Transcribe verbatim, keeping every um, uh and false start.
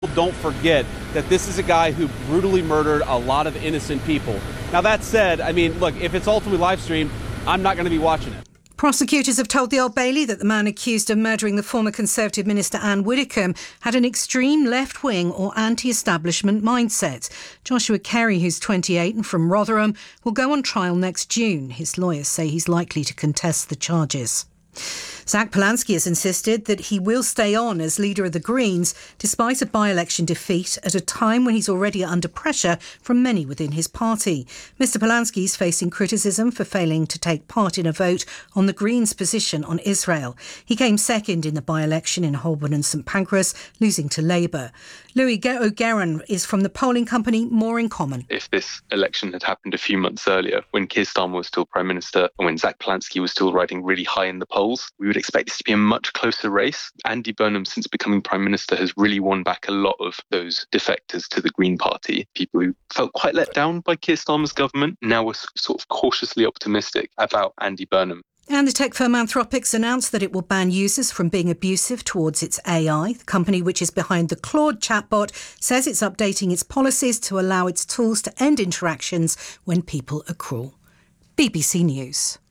Don't forget that this is a guy who brutally murdered a lot of innocent people. Now, that said, I mean, look, if it's ultimately live streamed, I'm not going to be watching it. Prosecutors have told the Old Bailey that the man accused of murdering the former Conservative Minister Anne Widdecombe had an extreme left-wing or anti-establishment mindset. Joshua Kerry, who's twenty-eight and from Rotherham, will go on trial next June. His lawyers say he's likely to contest the charges. Zach Polansky has insisted that he will stay on as leader of the Greens despite a by-election defeat at a time when he's already under pressure from many within his party. Mr Polansky is facing criticism for failing to take part in a vote on the Greens' position on Israel. He came second in the by-election in Holborn and St Pancras, losing to Labour. Louis O'Guerin is from the polling company More in Common. If this election had happened a few months earlier, when Keir Starmer was still Prime Minister and when Zach Polansky was still riding really high in the polls, we would expect this to be a much closer race. Andy Burnham, since becoming Prime Minister, has really won back a lot of those defectors to the Green Party. People who felt quite let down by Keir Starmer's government now were sort of cautiously optimistic about Andy Burnham. And the tech firm Anthropic announced that it will ban users from being abusive towards its A I. The company, which is behind the Claude chatbot, says it's updating its policies to allow its tools to end interactions when people are cruel. B B C News.